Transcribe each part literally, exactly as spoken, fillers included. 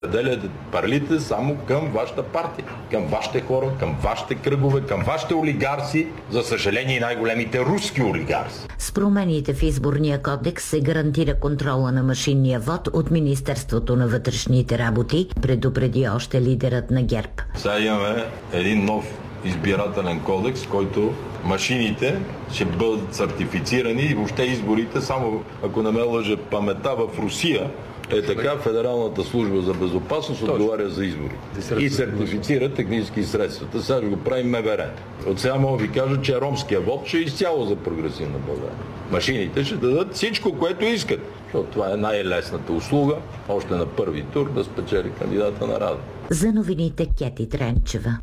Делят парлите само към вашата партия, към вашите хора, към вашите кръгове, към вашите олигарси, за съжаление най-големите руски олигарси. С промените в изборния кодекс се гарантира контрола на машинния вод от Министерството на вътрешните работи, предупреди още лидерът на ГЕРБ. Сега имаме един нов избирателен кодекс, който машините ще бъдат сертифицирани и въобще изборите, само ако не ме лъже паметта, в Русия е така, Федералната служба за безопасност отговаря за избори и сертифицира технически средствата. Сега ще го правим МВР. От сега мога ви кажа, че ромския вод ще е изцяло за прогресивна България. Машините ще дадат всичко, което искат. Защото това е най-лесната услуга, още на първи тур да спечели кандидата на Рада. За новините Кети Тренчева.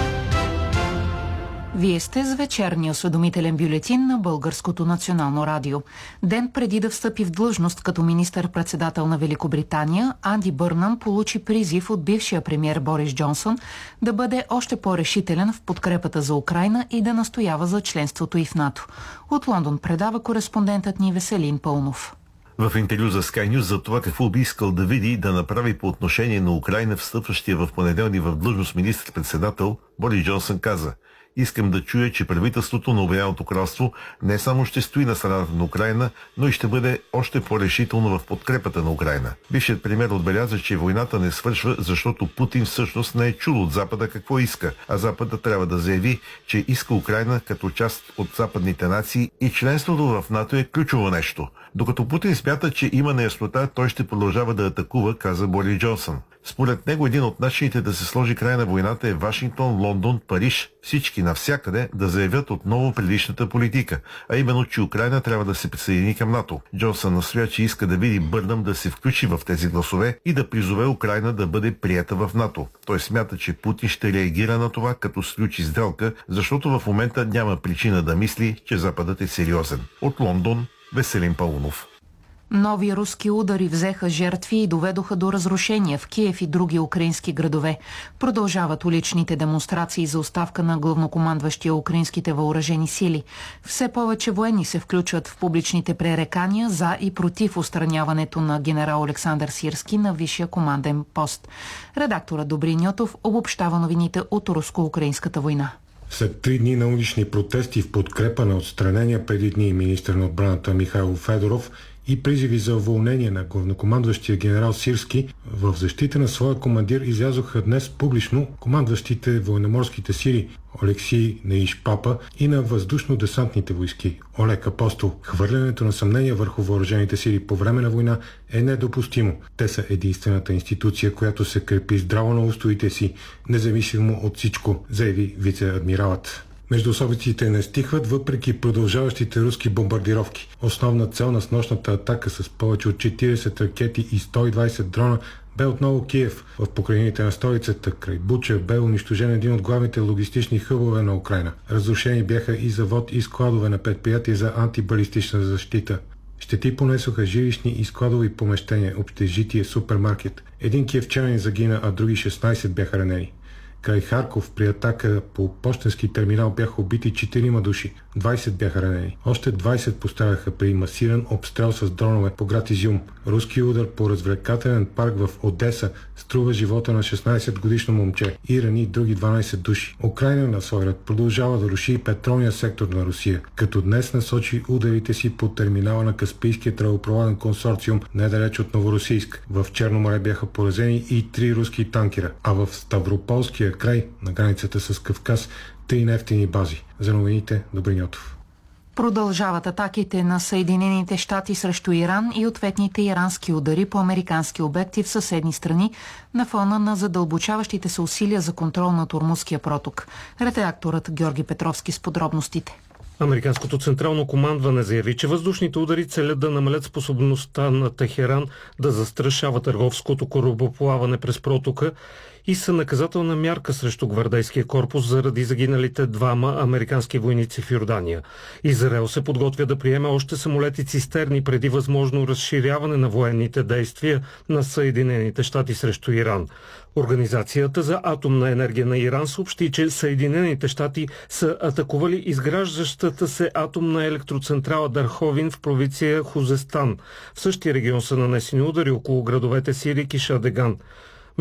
Вие сте с вечерния осведомителен бюлетин на Българското национално радио. Ден преди да встъпи в длъжност като министър-председател на Великобритания, Анди Бърнъм получи призив от бившия премиер Борис Джонсън да бъде още по-решителен в подкрепата за Украйна и да настоява за членството и в НАТО. От Лондон предава кореспондентът ни Веселин Пълнов. В интервю за Sky News за това какво би искал да види и да направи по отношение на Украйна, встъпващия в понеделник в длъжност министър-председател, Борис Джонсън каза: "Искам да чуя, че правителството на Обединеното кралство не само ще стои на страната на Украйна, но и ще бъде още по-решително в подкрепата на Украйна." Бившият премиер отбеляза, че войната не свършва, защото Путин всъщност не е чул от Запада какво иска, а Запада трябва да заяви, че иска Украйна като част от западните нации и членството в НАТО е ключово нещо. Докато Путин смята, че има неяснота, той ще продължава да атакува, каза Борис Джонсън. Според него един от начините да се сложи край на войната е Вашингтон, Лондон, Париж, всички навсякъде да заявят отново предишната политика, а именно, че Украйна трябва да се присъедини към НАТО. Джонсън настоя, че иска да види Бърнъм да се включи в тези гласове и да призове Украйна да бъде приета в НАТО. Той смята, че Путин ще реагира на това, като сключи сделка, защото в момента няма причина да мисли, че Западът е сериозен. От Лондон, Веселин Паунов. Нови руски удари взеха жертви и доведоха до разрушения в Киев и други украински градове. Продължават уличните демонстрации за оставка на главнокомандващия украинските въоръжени сили. Все повече военни се включват в публичните пререкания за и против отстраняването на генерал Александър Сирски на висшия команден пост. Редакторът Добри Ньотов обобщава новините от руско-украинската война. След три дни на улични протести в подкрепа на отстранения преди дни министър на отбраната Михайло Федоров и призиви за уволнение на главнокомандващия генерал Сирски, в защита на своя командир излязоха днес публично командващите военноморските сили Олексий Неиш-Папа и на въздушно-десантните войски Олег Апостол. Хвърлянето на съмнения върху въоръжените сили по време на война е недопустимо. Те са единствената институция, която се крепи здраво на устоите си, независимо от всичко, заяви вице-адмиралът. Междуособиците не стихват въпреки продължаващите руски бомбардировки. Основна цел на снощната атака с повече от четиридесет ракети и сто и двадесет дрона бе отново Киев. В покрайнините на столицата край Буча бе унищожен един от главните логистични хъбове на Украйна. Разрушени бяха и завод и складове на предприятия за антибалистична защита. Щети понесоха жилищни и складови помещения, общежитие, супермаркет. Един киевчанин загина, а други шестнадесет бяха ранени. Край Харков при атака по пощенски терминал бяха убити четирима души, двадесет бяха ранени. Още двадесет пострадаха при масиран обстрел с дронове по град Изюм. Руски удар по развлекателен парк в Одеса струва живота на шестнадесетгодишно момче и рани други дванадесет души. Украйна на свой ред продължава да руши петролния сектор на Русия, като днес насочи ударите си по терминала на Каспийския тръбопроводен консорциум недалеч от Новоросийск. В Черно море бяха поразени и три руски танкера, а в Ставрополския край на границата с Кавказ три нефтени бази. За новините Добри Ньотов. Продължават атаките на Съединените щати срещу Иран и ответните ирански удари по американски обекти в съседни страни на фона на задълбочаващите се усилия за контрол на Ормузския проток. Редакторът Георги Петровски с подробностите. Американското централно командване заяви, че въздушните удари целят да намалят способността на Техеран да застрашава търговското корабоплаване през протока и са наказателна мярка срещу гвардейския корпус заради загиналите двама американски войници в Йордания. Израел се подготвя да приеме още самолети цистерни преди възможно разширяване на военните действия на Съединените щати срещу Иран. Организацията за атомна енергия на Иран съобщи, че Съединените щати са атакували изграждащата се атомна електроцентрала Дарховин в провинция Хузестан. В същия регион са нанесени удари около градовете Сирик и Шадеган.